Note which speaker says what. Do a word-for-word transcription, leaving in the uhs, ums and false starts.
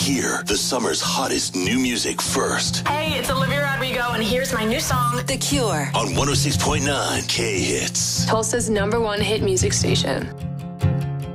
Speaker 1: hear the summer's hottest new music first.
Speaker 2: Hey, it's Olivia Rodrigo, and here's my new song,
Speaker 3: The Cure.
Speaker 1: On one oh six point nine K-Hits.
Speaker 4: Tulsa's number one hit music station.